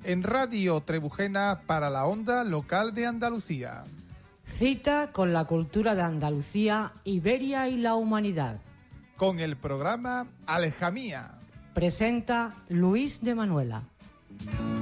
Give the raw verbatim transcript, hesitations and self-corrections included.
en Radio Trebujena para la onda local de Andalucía. Cita con la cultura de Andalucía, Iberia y la humanidad. Con el programa Aljamía. Presenta Luis de Manuela.